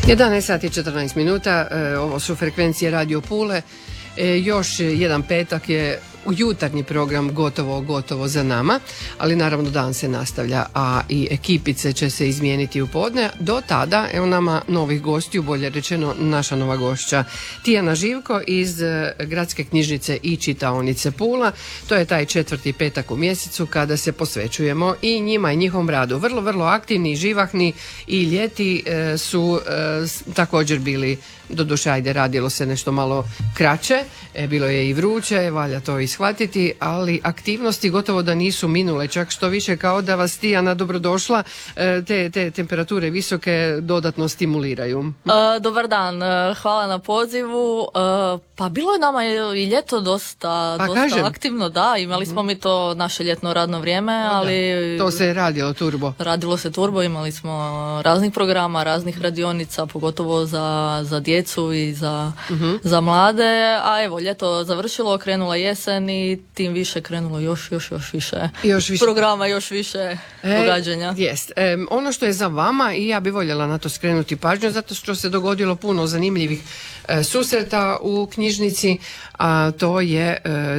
11 sati i 14 minuta, ovo su frekvencije Radio Pule. Još jedan petak je jutarnji program gotovo za nama, ali naravno dan se nastavlja, a i ekipice će se izmijeniti u podne. Do tada, evo nama novih gostiju, bolje rečeno naša nova gošća Tijana Živko iz Gradske knjižnice i čitaonice Pula. To je taj 4. petak u mjesecu kada se posvećujemo i njima i njihovom radu. Vrlo aktivni, živahni i ljeti su također bili, doduše ajde radilo se nešto malo kraće, bilo je i vruće, valja to i shvatiti, ali aktivnosti gotovo da nisu minule, čak što više kao da vas, Tijana, dobrodošla, te temperature visoke dodatno stimuliraju. Dobar dan, hvala na pozivu. Pa bilo je nama i ljeto dosta aktivno, da, imali smo mi to naše ljetno radno vrijeme, ali... To se je radilo turbo. Radilo se turbo, imali smo raznih programa, raznih radionica, pogotovo za djecu i za mlade, a evo, ljeto završilo, krenula jesen i tim više krenulo još više programa, još više događanja. Jest. Ono što je za vama, i ja bi voljela na to skrenuti pažnju, zato što se dogodilo puno zanimljivih susreta u knjižnici, a to je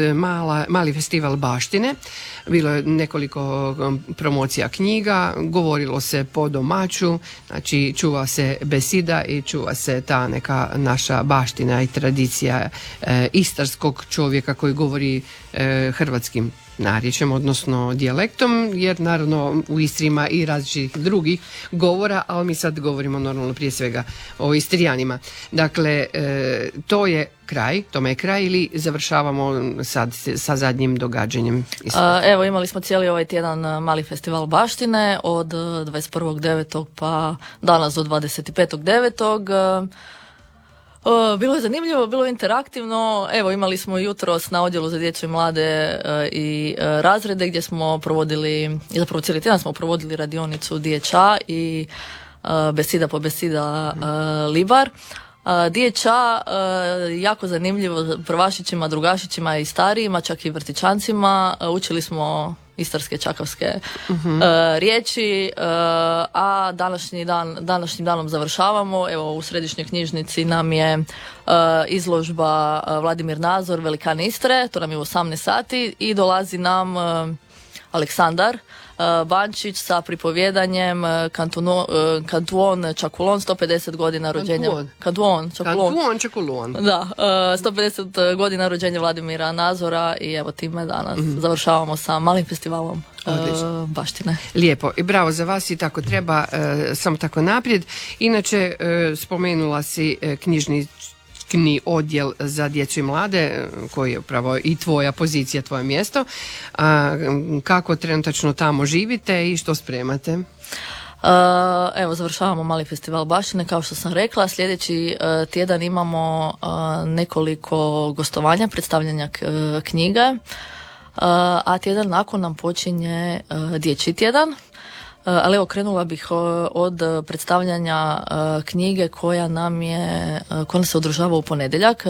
mali festival baštine. Bilo je nekoliko promocija knjiga, govorilo se po domaću, znači čuva se besida i čuva se ta neka naša baština i tradicija istarskog čovjeka koji govori hrvatskim narječjem, odnosno dijalektom, jer naravno u Istri ima i različitih drugih govora, ali mi sad govorimo normalno prije svega o Istrijanima. Dakle, to je kraj, tome je kraj ili završavamo sad sa zadnjim događanjem? Evo, imali smo cijeli ovaj tjedan mali festival baštine od 21.9. pa danas do 25.9. Bilo je zanimljivo, bilo je interaktivno. Evo, imali smo jutros na odjelu za djecu i mlade i razrede gdje smo provodili, zapravo cijeli tjedan smo provodili radionicu dječa i besida po besida Libar. Dječa, jako zanimljivo, prvašićima, drugašićima i starijima, čak i vrtićancima. Učili smo istarske, čakavske riječi, a današnjim danom završavamo. Evo, u Središnjoj knjižnici nam je izložba Vladimir Nazor, Velikan Istre, to nam je u 18 sati i dolazi nam Aleksandar Bančić sa pripovjedanjem Kantuon Čakulon, 150 godina rođenja. Kantuon Čakulon. Da, 150 godina rođenja Vladimira Nazora i evo time danas završavamo sa malim festivalom baštine. Lijepo i bravo za vas i tako treba, samo tako naprijed. Inače, spomenula si knjižni odjel za djecu i mlade, koji je upravo i tvoja pozicija, tvoje mjesto. Kako trenutačno tamo živite i što spremate? Evo, završavamo mali festival baštine, kao što sam rekla. Sljedeći tjedan imamo nekoliko gostovanja, predstavljanja knjiga, a tjedan nakon nam počinje dječji tjedan. Ali evo, krenula bih od predstavljanja knjige koja nam se održava u ponedjeljak,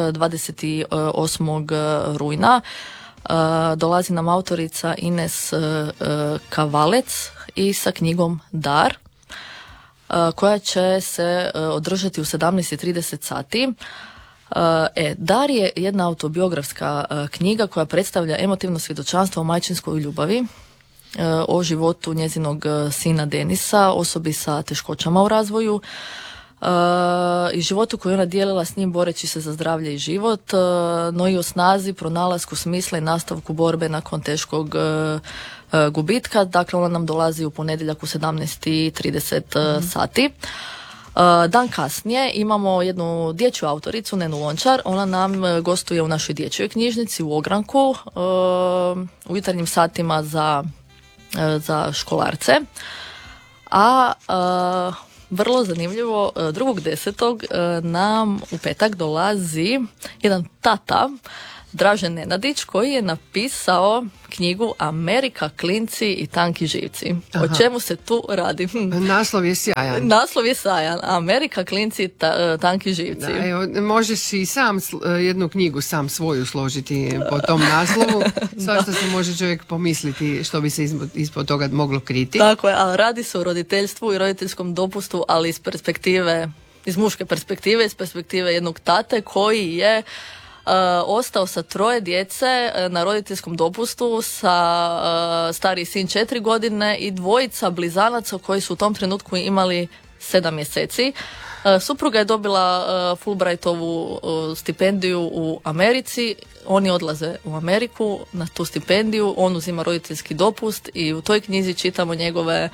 28. rujna. Dolazi nam autorica Ines Kavalec i sa knjigom Dar, koja će se održati u 17:30 sati. Dar je jedna autobiografska knjiga koja predstavlja emotivno svjedočanstvo o majčinskoj ljubavi, o životu njezinog sina Denisa, osobi sa teškoćama u razvoju i životu koju ona dijelila s njim boreći se za zdravlje i život, no i o snazi, pronalasku smisla i nastavku borbe nakon teškog gubitka. Dakle, ona nam dolazi u ponedjeljak u 17:30 sati. Dan kasnije imamo jednu dječju autoricu, Nenu Lončar. Ona nam gostuje u našoj dječjoj knjižnici u Ogranku u jutarnjim satima za školarce. A vrlo zanimljivo, 2.10. nam u petak dolazi jedan tata, Dražen Nenadić, koji je napisao knjigu Amerika, klinci i tanki živci. Aha. O čemu se tu radi? Naslov je sjajan. Naslov je sjajan. Amerika, klinci, tanki živci. Da, evo, možeš i sam jednu knjigu sam svoju složiti po tom naslovu. Svašta se može čovjek pomisliti što bi se ispod toga moglo kriti. Tako je, ali radi se o roditeljstvu i roditeljskom dopustu, ali iz perspektive iz muške perspektive, iz perspektive jednog tate koji je ostao sa 3 djece na roditeljskom dopustu, stariji sin 4 godine i 2 blizanaca koji su u tom trenutku imali 7 mjeseci. Supruga je dobila Fulbrightovu stipendiju u Americi, oni odlaze u Ameriku na tu stipendiju, on uzima roditeljski dopust i u toj knjizi čitamo njegove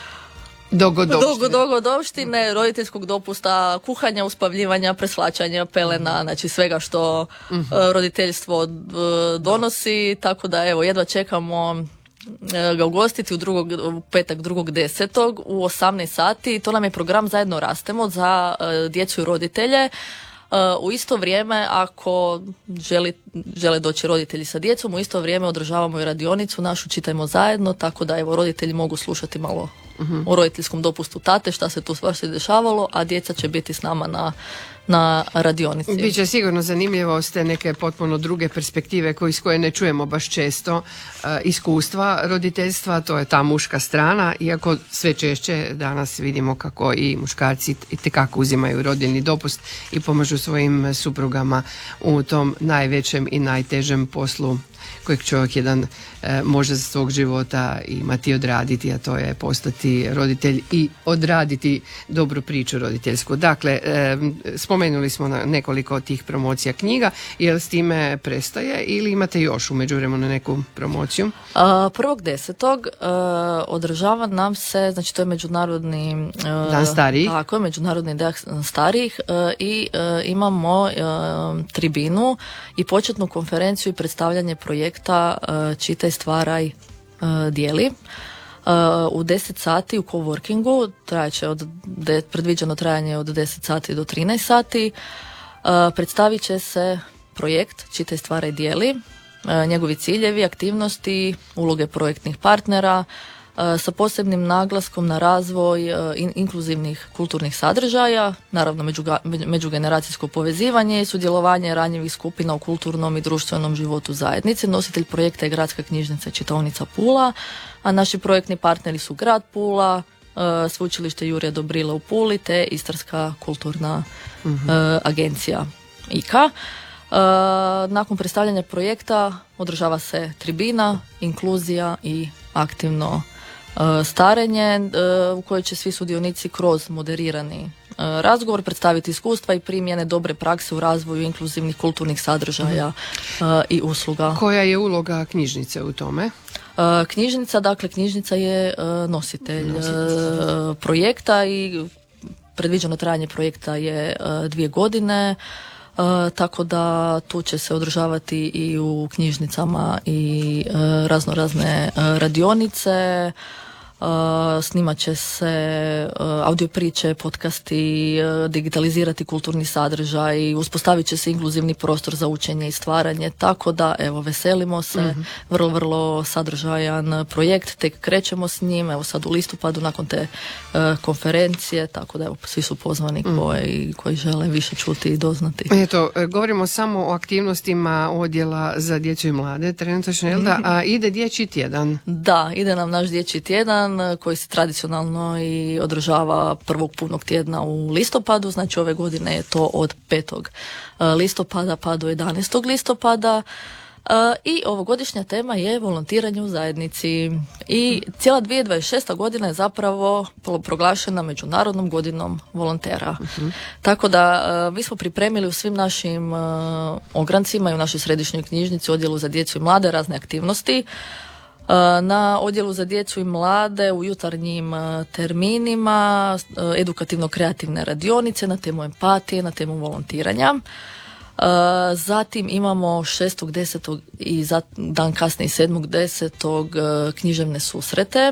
dogodovštine, roditeljskog dopusta, kuhanja, uspavljivanja, preslačanja, pelena, znači svega što roditeljstvo donosi, tako da evo jedva čekamo ga ugostiti u petak 2.10. u 18 sati. To nam je program Zajedno rastemo za djecu i roditelje. U isto vrijeme, ako žele doći roditelji sa djecom, u isto vrijeme održavamo i radionicu našu Čitajmo zajedno, tako da evo roditelji mogu slušati malo o roditeljskom dopustu tate, šta se tu svašta dešavalo, a djeca će biti s nama na radionici. Biće sigurno zanimljivo s te neke potpuno druge perspektive iz koje ne čujemo baš često iskustva roditeljstva, to je ta muška strana, iako sve češće danas vidimo kako i muškarci itekako uzimaju rodiljni dopust i pomažu svojim suprugama u tom najvećem i najtežem poslu kojeg čovjek jedan može za svog života imati i odraditi, a to je postati roditelj i odraditi dobru priču roditeljsku. Dakle, spomenuli smo nekoliko od tih promocija knjiga, jel s time prestaje ili imate još u međuvremenu neku promociju? 1.10. održava nam se, znači to je međunarodni dan starijih. Tako je, međunarodni dan starijih i imamo tribinu i početnu konferenciju i predstavljanje projekta Čitaj, stvaraj, dijeli. U 10 sati u coworkingu, predviđeno trajanje od 10 sati do 13 sati, predstavit će se projekt Čitaj, stvaraj, dijeli, njegovi ciljevi, aktivnosti, uloge projektnih partnera, sa posebnim naglaskom na razvoj inkluzivnih kulturnih sadržaja, naravno međugeneracijsko povezivanje i sudjelovanje ranjivih skupina u kulturnom i društvenom životu zajednice. Nositelj projekta je Gradska knjižnica i čitaonica Pula, a naši projektni partneri su Grad Pula, Sveučilište Jurija Dobrila u Puli te Istarska kulturna agencija IKA. Nakon predstavljanja projekta održava se tribina, inkluzija i aktivno starenje u kojoj će svi sudionici kroz moderirani razgovor predstaviti iskustva i primjene dobre prakse u razvoju inkluzivnih kulturnih sadržaja i usluga. Koja je uloga knjižnice u tome? Knjižnica je nositelj projekta i predviđeno trajanje projekta je 2 godine. Tako da tu će se održavati i u knjižnicama i razne radionice, snimat će se audio priče, podcasti, digitalizirati kulturni sadržaj, uspostavit će se inkluzivni prostor za učenje i stvaranje, tako da evo veselimo se, vrlo sadržajan projekt, tek krećemo s njim, evo sad u listopadu nakon te konferencije, tako da evo svi su pozvani koji žele više čuti i doznati. Eto, govorimo samo o aktivnostima odjela za djecu i mlade, trenutačno, jel da? A ide dječji tjedan? Da, ide nam naš dječji tjedan koji se tradicionalno i održava prvog punog tjedna u listopadu, znači ove godine je to od 5. listopada pa do 11. listopada. I ovogodišnja tema je volontiranje u zajednici i cijela 2026. godina je zapravo proglašena Međunarodnom godinom volontera. Tako da mi smo pripremili u svim našim ograncima i u našoj središnjoj knjižnici, odjelu za djecu i mlade, razne aktivnosti. Na odjelu za djecu i mlade u jutarnjim terminima edukativno-kreativne radionice na temu empatije, na temu volontiranja. Zatim imamo 6.10. i dan kasnije 7.10. književne susrete.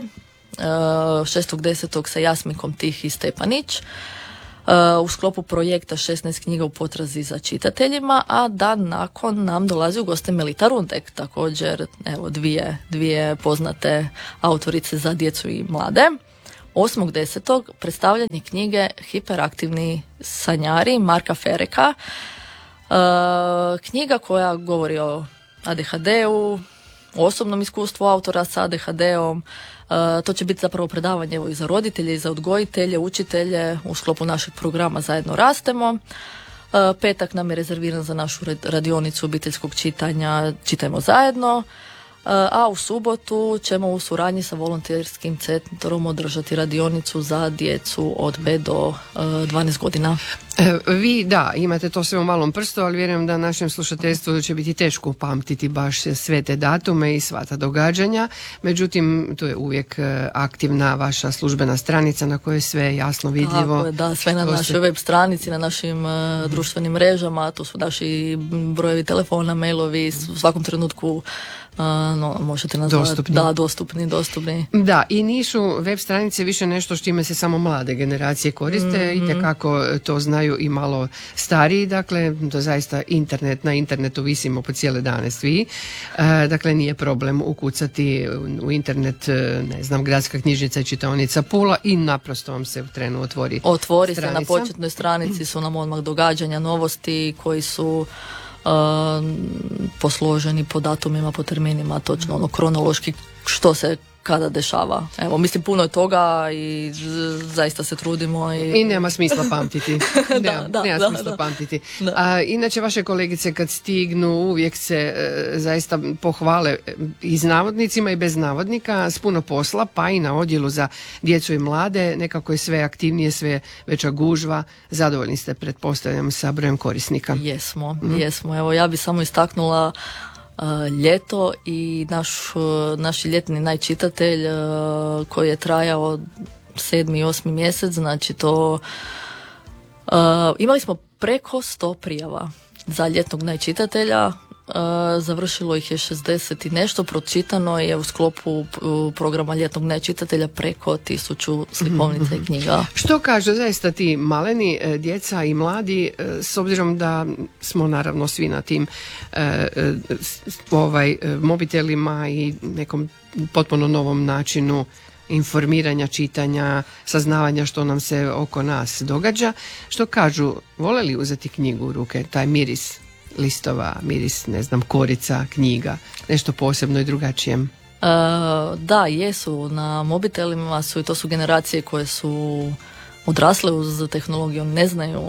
6.10. sa Jasminkom Tihi Stepanić u sklopu projekta 16 knjiga u potrazi za čitateljima, a dan nakon nam dolazi u goste Melita Rundek, također evo dvije poznate autorice za djecu i mlade. 8.10. predstavljanje knjige Hiperaktivni sanjari Marka Fereka, knjiga koja govori o ADHD-u, osobnom iskustvu autora sa ADHD-om. To će biti zapravo predavanje evo, i za roditelje, i za odgojitelje, učitelje. U sklopu našeg programa Zajedno rastemo. Petak nam je rezerviran za našu radionicu obiteljskog čitanja Čitajmo zajedno. A u subotu ćemo u suradnji sa volonterskim centrom održati radionicu za djecu od 5 do 12 godina. Vi, da, imate to sve u malom prstu, ali vjerujem da našem slušateljstvu će biti teško upamtiti baš sve te datume i sva ta događanja. Međutim, tu je uvijek aktivna vaša službena stranica na kojoj je sve jasno vidljivo. Tako, da, sve na našoj web stranici, na našim društvenim mrežama, tu su naši brojevi telefona, mailovi, u svakom trenutku možete nazvati dostupni. Da, i nisu web stranice više nešto što ime se samo mlade generacije koriste, itekako to znaju i malo stariji, dakle to zaista na internetu visimo po cijele dane svi, dakle nije problem ukucati u internet, ne znam, Gradska knjižnica i čitaonica Pula i naprosto vam se u trenu otvori se, na početnoj stranici su nam odmah događanja, novosti koji su posloženi po datumima, po terminima, točno kronološki što se kada dešava. Evo, mislim, puno je toga i zaista se trudimo. I nema smisla pamtiti. nema smisla pamtiti. Inače, vaše kolegice kad stignu uvijek se zaista pohvale i s navodnicima i bez navodnika s puno posla, pa i na odjelu za djecu i mlade. Nekako je sve aktivnije, sve veća gužva. Zadovoljni ste, pretpostavljam, sa brojem korisnika. Jesmo. Evo, ja bi samo istaknula ljeto i naš ljetni najčitatelj koji je trajao 7. i 8. mjesec, znači to imali smo preko 100 prijava za ljetnog najčitatelja, završilo ih je 60 i nešto, pročitano je u sklopu programa ljetnog najčitatelja preko 1000 slikovnica i knjiga. Što kažu zaista ti maleni, djeca i mladi, s obzirom da smo naravno svi na tim mobitelima i nekom potpuno novom načinu informiranja, čitanja, saznavanja što nam se oko nas događa, što kažu, vole li uzeti knjigu u ruke, taj miris listova, miris, ne znam, korica, knjiga, nešto posebno i drugačijem? Da, jesu. Na mobitelima su i to su generacije koje su odrasle uz tehnologiju, ne znaju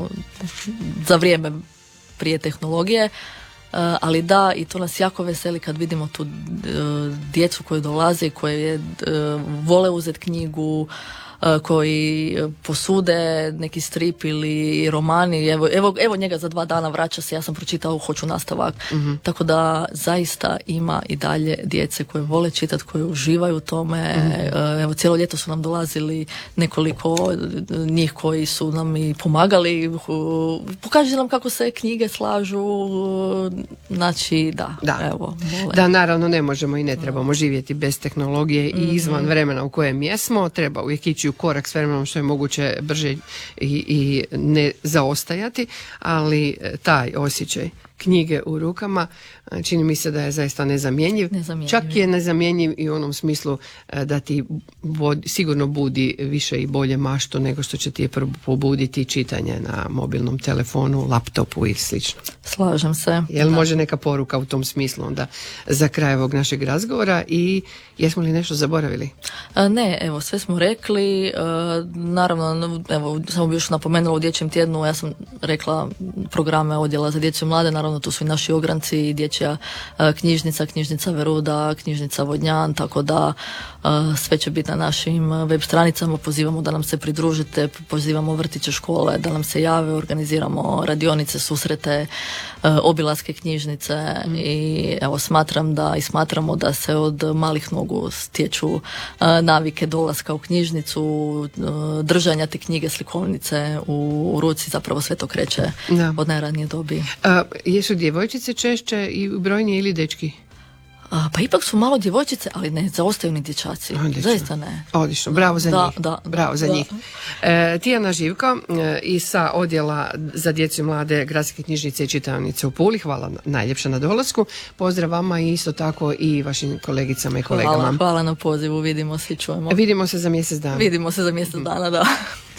za vrijeme prije tehnologije, ali da, i to nas jako veseli kad vidimo tu djecu koji dolaze, koje vole uzeti knjigu, koji posude neki strip ili romani, evo njega za 2 dana vraća se, ja sam pročitao, hoću nastavak. Tako da zaista ima i dalje djece koje vole čitati, koje uživaju u tome. Evo, cijelo ljeto su nam dolazili nekoliko njih koji su nam i pomagali, pokažu nam kako se knjige slažu, znači evo. Vole. Da, naravno ne možemo i ne trebamo živjeti bez tehnologije i izvan vremena u kojem jesmo, treba uvijek ići u korak s vremenom što je moguće brže i ne zaostajati, ali taj osjećaj knjige u rukama čini mi se da je zaista nezamjenjiv. Čak je nezamjenjiv i u onom smislu da ti sigurno budi više i bolje maštu nego što će ti je pobuditi čitanje na mobilnom telefonu, laptopu i slično. Slažem se. Jel može neka poruka u tom smislu onda za kraj ovog našeg razgovora i jesmo li nešto zaboravili? Ne, evo, sve smo rekli. Naravno, evo, samo bi još napomenula u dječjem tjednu, ja sam rekla programe odjela za djecu i mlade, naravno tu su i naši ogranci i dječja knjižnica Veruda, knjižnica Vodnjan, tako da sve će biti na našim web stranicama. Pozivamo da nam se pridružite, pozivamo vrtiće, škole da nam se jave, organiziramo radionice, susrete, obilaske knjižnice i evo smatramo da se od malih nogu stječu navike dolaska u knjižnicu, držanja te knjige, slikovnice u ruci, zapravo sve to kreće od najranije dobi. Jesu djevojčice češće i brojnije ili dečki? Pa ipak su malo djevojčice, ali ne zaostaju ni dječaci. Zaista ne. Odlično, bravo za njih. Bravo za njih. Tijana Živko i sa odjela za djecu i mlade Gradske knjižnice i čitaonice u Puli. Hvala najljepša na dolasku. Pozdrav vama i isto tako i vašim kolegicama i kolegama. Hvala na pozivu, vidimo se i čujemo. Vidimo se za mjesec dana. Da.